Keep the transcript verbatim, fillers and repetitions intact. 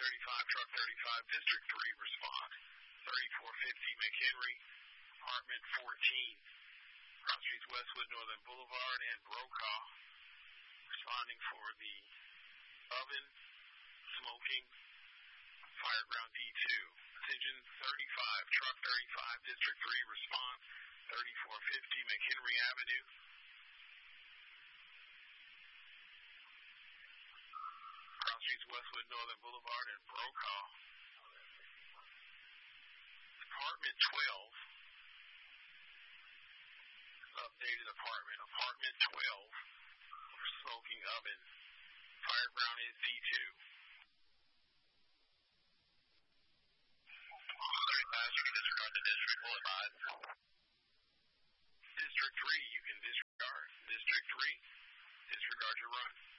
thirty-five, truck thirty-five, District three, respond. thirty-four fifty McHenry, apartment fourteen, cross streets Westwood, Northern Boulevard, and Brokaw, responding for the oven, smoking, Fireground D two. Attention thirty-five, truck thirty-five, District three, response, thirty-four fifty McHenry Avenue. Cross streets Westwood, Northern Boulevard, and Brokaw. Apartment twelve. Updated apartment. Apartment twelve. For smoking oven. Fireground is D two. thirty-five, you can disregard the district. Will advise. District three, you can disregard. District three, disregard your run.